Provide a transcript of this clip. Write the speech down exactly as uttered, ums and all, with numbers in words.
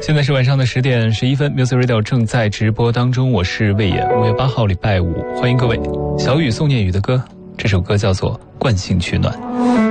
现在是晚上的十点十一分 ，Music Radio 正在直播当中，我是魏延。五月八号，礼拜五，欢迎各位。小雨宋念宇的歌，这首歌叫做《惯性取暖》。